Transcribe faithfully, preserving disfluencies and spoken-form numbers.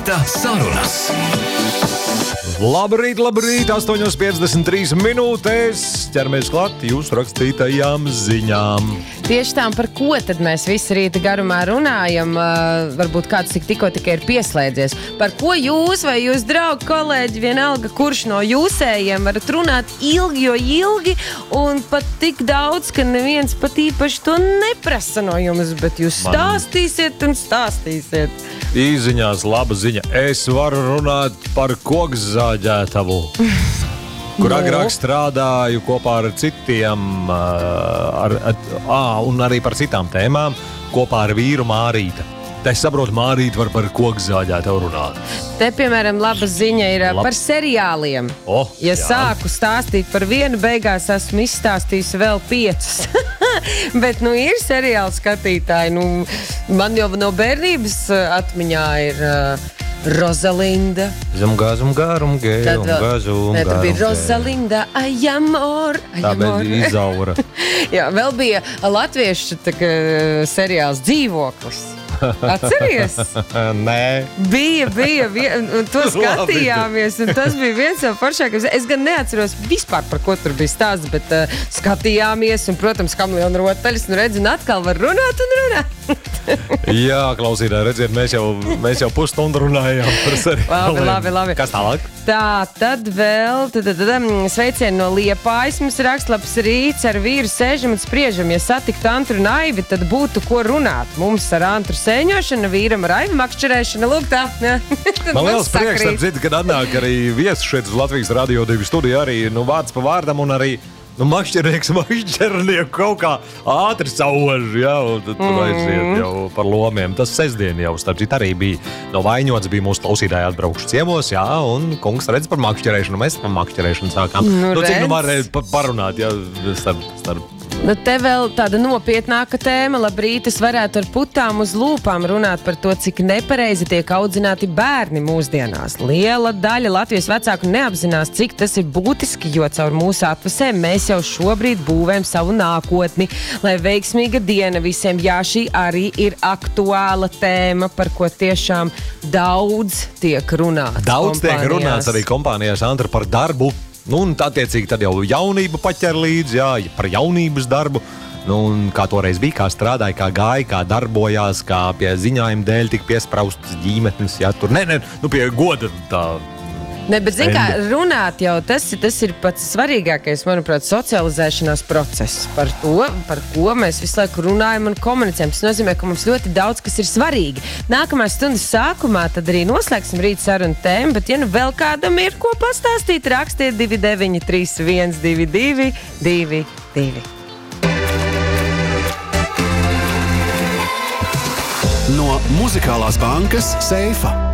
Rīta sarunas. Labrīt, labrīt, astoņi piecdesmit trīs minūtēs. Ķeramies klāt jūsu rakstītajām ziņām. Tieši tām, par ko tad mēs visu rīta garumā runājam, uh, varbūt kāds tik tikko tikai ir pieslēdzies. Par ko jūs vai jūs draugi, kolēģi, vienalga, kurš no jūsējiem varat runāt ilgi, jo ilgi, un pat tik daudz, ka neviens pat īpaši to neprasa no jums, bet jūs stāstīsiet un stāstīsiet. Īziņās laba ziņa. Es varu runāt par kokzāģētavu, kur agrāk strādāju kopā ar citiem, ar, ar, à, un arī par citām tēmām, kopā ar vīru Mārīta. Es saprotu, Mārīta var par kokzāģētavu runāt. Te, piemēram, laba ziņa ir Lab. par seriāliem. Oh, ja jā. sāku stāstīt par vienu, beigās esmu izstāstījusi vēl piecus. Bet, nu, ir seriāli skatītāji. Nu, man jau no bērnības atmiņā ir uh, Rosalinda. Zumgā, zumgā, rumgē, zumgā, zumgā. Nē, tā bija Rosalinda, ai amor, ai Tā amor. bija Izaura. Jā, vēl bija latviešu tā, ka, seriāls Dzīvoklis. Atceries? Nē. Bija, bija, bija, un to skatījāmies, un tas bija viens no foršākajiem. Es gan neatceros vispār, par ko tur bija stāsts, bet uh, skatījāmies, un, protams, kameleona rotaļas, nu redz, un atkal var runāt un runāt. Jā, klausītāji, redziet, mēs jau, mēs jau pusstundu runājām par seriāliem. Labi, labi, labi. Kas tālāk? Tā, tad vēl, tad, tad, tad, sveicieni no Liepājas, mums raksta labs rīts, ar vīru sēžam un spriežam, ja satiktu Antru un Aivi, tad būtu ko runāt. Mums ar Antru sēņošana, vīram ar Aivi makšķerēšana, lūk tā. Man liels prieks, tad dzird, kad atnāk arī viesu šeit uz Latvijas Radio divi studiju, arī nu, vārds pa vārdam un arī nu, makšķernieks, makšķernieku kaut kā ātri sauž, jā, un tad tur mm. aiziet jau par lomiem. Tas sestdien jau, starp citu, arī bija no Vaņots, bija mūsu klausītāji atbraukšu ciemos, jā, un kungs redz par makšķerēšanu, mēs par makšķerēšanu sākām. Nu, nu, cik nu var parunāt, jā, starp, starp. Nu, te vēl tāda nopietnāka tēma. Labrīt, es varētu ar putām uz lūpām runāt par to, cik nepareizi tiek audzināti bērni mūsdienās. Liela daļa Latvijas vecāku neapzinās, cik tas ir būtiski, jo caur mūsu atvasēm mēs jau šobrīd būvējam savu nākotni. Lai veiksmīga diena visiem, jā, šī arī ir aktuāla tēma, par ko tiešām daudz tiek runāts. Daudz kompānijās. tiek runāts arī kompānijās, Antra, par darbu. Nu, un attiecīgi tad jau jaunība paķer līdzi, jā, par jaunības darbu. Nu, un kā toreiz bija, kā strādāja, kā gāja, kā darbojās, kā pie ziņājuma dēļ tik piespraustas ģimenes, jā, tur, ne, ne, nu, pie goda tā. Ne, bet, zin kā, runāt jau tas, tas ir pats svarīgākais, manuprāt, socializēšanās process. Par to, par ko mēs visu laiku runājam un komunicējam. Tas nozīmē, ka mums ļoti daudz kas ir svarīgi. Nākamās stundas sākumā tad arī noslēgsim rīt sarunu tēmu, bet, ja nu vēl kādam ir ko pastāstīt, rakstiet divi deviņi trīs viens divi divi divi divi. No Muzikālās bankas Seifa.